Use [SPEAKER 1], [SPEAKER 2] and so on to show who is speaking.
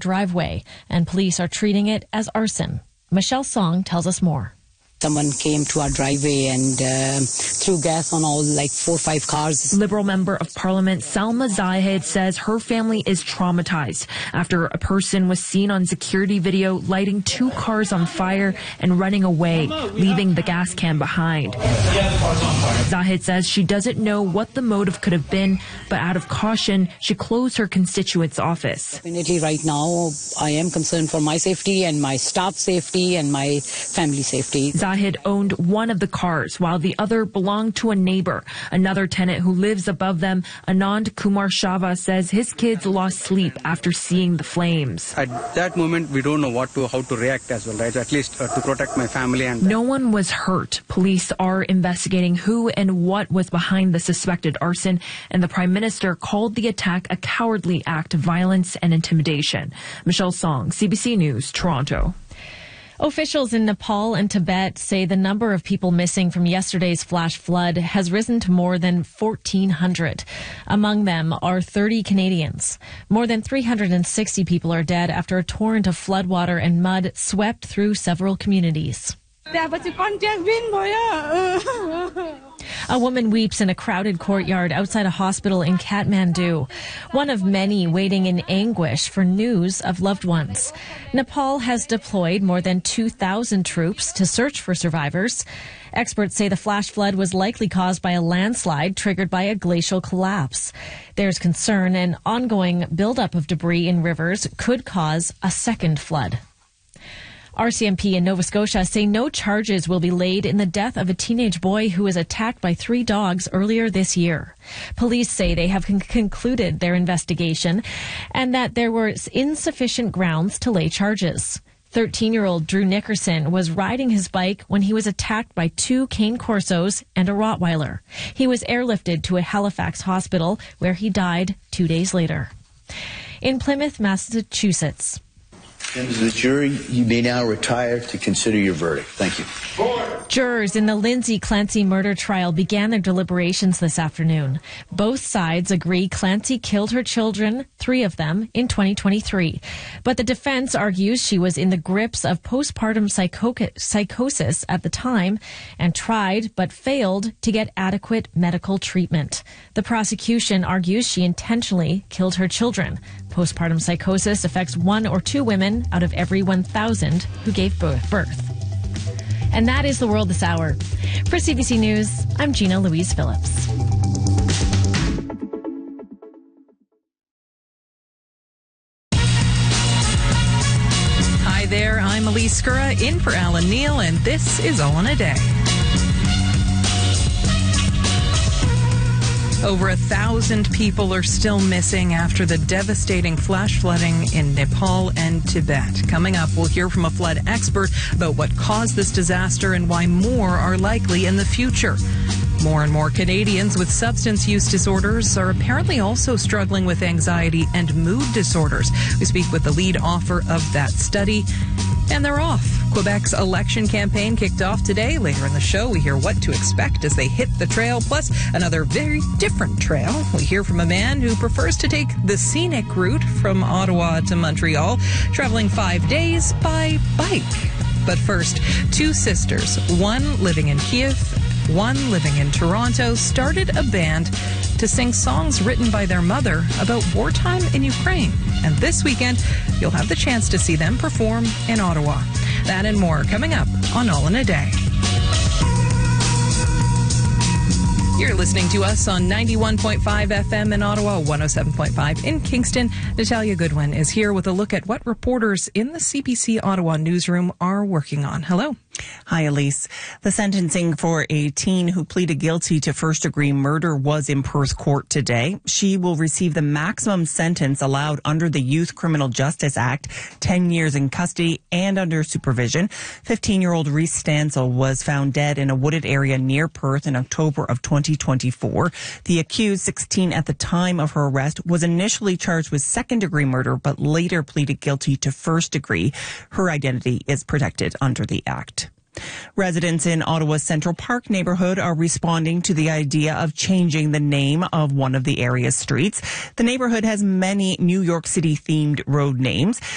[SPEAKER 1] driveway, and police are treating it as arson. Michelle Song tells us more.
[SPEAKER 2] Someone came to our driveway and threw gas on all 4 or 5 cars.
[SPEAKER 1] Liberal Member of Parliament Salma Zahid says her family is traumatized after a person was seen on security video lighting 2 cars on fire and running away, leaving the gas can behind. Zahid says she doesn't know what the motive could have been, but out of caution, she closed her constituent's office.
[SPEAKER 2] Definitely right now, I am concerned for my safety and my staff safety and my family safety.
[SPEAKER 1] Zahid owned one of the cars, while the other belonged to a neighbor. Another tenant who lives above them, Anand Kumar Shava, says his kids lost sleep after seeing the flames.
[SPEAKER 3] At that moment, we don't know how to react as well, right? At least to protect my family. And
[SPEAKER 1] no one was hurt. Police are investigating who and what was behind the suspected arson, and the Prime Minister called the attack a cowardly act of violence and intimidation. Michelle Song, CBC News, Toronto. Officials in Nepal and Tibet say the number of people missing from yesterday's flash flood has risen to more than 1,400. Among them are 30 Canadians. More than 360 people are dead after a torrent of floodwater and mud swept through several communities. A woman weeps in a crowded courtyard outside a hospital in Kathmandu, one of many waiting in anguish for news of loved ones. Nepal has deployed more than 2,000 troops to search for survivors. Experts say the flash flood was likely caused by a landslide triggered by a glacial collapse. There's concern an ongoing buildup of debris in rivers could cause a second flood. RCMP in Nova Scotia say no charges will be laid in the death of a teenage boy who was attacked by 3 dogs earlier this year. Police say they have concluded their investigation and that there was insufficient grounds to lay charges. 13-year-old Drew Nickerson was riding his bike when he was attacked by 2 Cane Corsos and a Rottweiler. He was airlifted to a Halifax hospital where he died 2 days later. In Plymouth, Massachusetts.
[SPEAKER 4] Members of the jury, you may now retire to consider your verdict. Thank you.
[SPEAKER 1] Jurors in the Lindsay Clancy murder trial began their deliberations this afternoon. Both sides agree Clancy killed her children, 3 of them, in 2023. But the defense argues she was in the grips of postpartum psychosis at the time and tried but failed to get adequate medical treatment. The prosecution argues she intentionally killed her children. Postpartum psychosis affects 1 or 2 women out of every 1,000 who gave birth. And that is the world this hour. For CBC News, I'm Gina Louise Phillips.
[SPEAKER 5] Hi there, I'm Elise Skura in for Alan Neal, and this is All in a Day. Over 1,000 people are still missing after the devastating flash flooding in Nepal and Tibet. Coming up, we'll hear from a flood expert about what caused this disaster and why more are likely in the future. More and more Canadians with substance use disorders are apparently also struggling with anxiety and mood disorders. We speak with the lead author of that study. And they're off. Quebec's election campaign kicked off today. Later in the show, we hear what to expect as they hit the trail, plus another very different trail. We hear from a man who prefers to take the scenic route from Ottawa to Montreal, traveling 5 days by bike. But first, 2 sisters, one living in Kiev, one living in Toronto, started a band to sing songs written by their mother about wartime in Ukraine. And this weekend, you'll have the chance to see them perform in Ottawa. That and more coming up on All in a Day. You're listening to us on 91.5 FM in Ottawa, 107.5 in Kingston. Natalia Goodwin is here with a look at what reporters in the CBC Ottawa newsroom are working on. Hello.
[SPEAKER 6] Hi, Elise. The sentencing for a teen who pleaded guilty to first-degree murder was in Perth Court today. She will receive the maximum sentence allowed under the Youth Criminal Justice Act, 10 years in custody and under supervision. 15-year-old Reese Stansel was found dead in a wooded area near Perth in October of 2024. The accused, 16 at the time of her arrest, was initially charged with second-degree murder but later pleaded guilty to first-degree. Her identity is protected under the Act. Residents in Ottawa's Central Park neighborhood are responding to the idea of changing the name of one of the area's streets. The neighborhood has many New York City-themed road names.